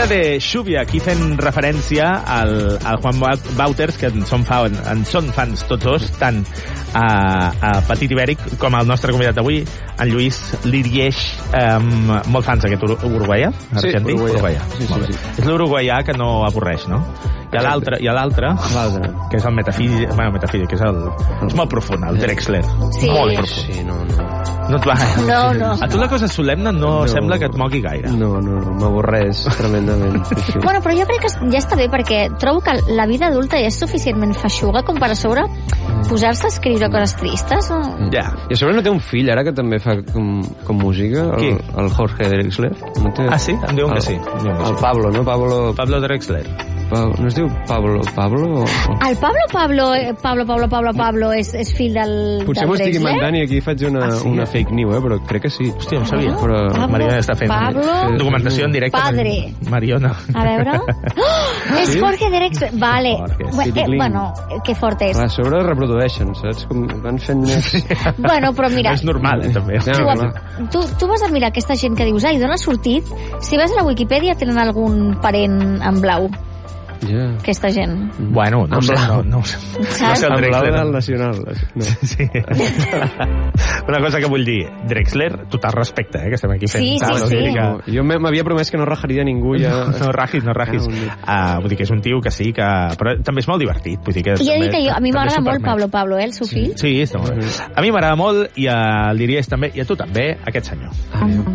Día de lluvia, aquí fent referència al Juan Wouters, que en són fans tots dos, tant a Petit Ibèric com al nostre convidat d'avui, en Lluís Lirieix, molt fans d'aquest uruguaià, argentí? Sí, uruguaià. Sí. És l'uruguaià que no avorreix, no? I l'altre, que és el metafísic, que és molt profund, el Drexler. Sí. Molt profund. Sí, no. No et va... No. A tu la cosa solemne no sembla que et mogui gaire. No, m'avorreix tremendament. Sí. Bueno, però jo crec que ja està bé, perquè trobo que la vida adulta ja és suficientment feixuga com per a sobre posar-se a escriure coses tristes. O... Ja. I a sobre no té un fill, ara que també fa com música, el Jorge Drexler. No té... Ah, sí? Em diuen que sí. El Pablo, no? Pablo Drexler. No es diu Pablo? El Pablo és fill del Potser m'ho estic inventant i aquí faig una fake news, però crec que sí. Hòstia, no sabia. Però... Mariona està fent documentació en directe. Padre. Mariona. A veure. És Jorge Drexler. Vale. Bueno, que fort és. A sobre reprodueixen, saps? Com van fent més... Bueno, però mira... És normal, també. Tu vas a mirar aquesta gent que dius, ai, d'on ha sortit? Si vas a la Wikipedia tenen algun parent en blau. Yeah. Aquesta gent. Bueno, no sé el Drexler del Nacional. No. Sí. Una cosa que vull dir, Drexler, total respecte, que estem aquí fent. Sí. Jo m'havia promès que no rajaria ningú. Ja... No rajis. Vull dir que és un tio que sí, però també és molt divertit. Vull dir que I he dit que a mi m'agrada molt Pablo, el seu fill. Sí, està molt bé. A mi m'agrada molt, i a l'Iries també, i a tu també, aquest senyor.